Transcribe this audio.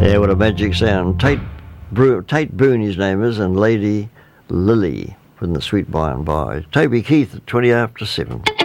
Yeah, what a magic sound. Tate Boone, his name is, and Lady Lily from the Sweet By and By. Toby Keith at 20 after 7.